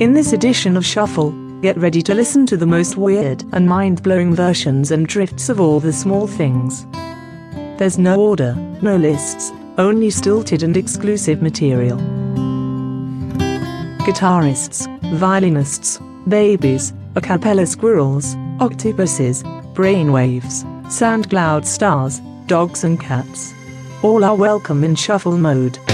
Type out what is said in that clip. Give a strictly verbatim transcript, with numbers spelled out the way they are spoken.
In this edition of Shuffle, get ready to listen to the most weird and mind-blowing versions and drifts of all the small things. There's no order, no lists, only stilted and exclusive material. Guitarists, violinists, babies, a cappella squirrels, octopuses, brainwaves, SoundCloud stars, dogs and cats. All are welcome in shuffle mode.